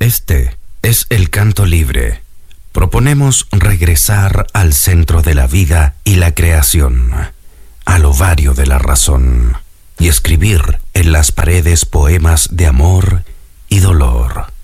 Este es el canto libre. Proponemos regresar al centro de la vida y la creación, al ovario de la razón, y escribir en las paredes poemas de amor y dolor.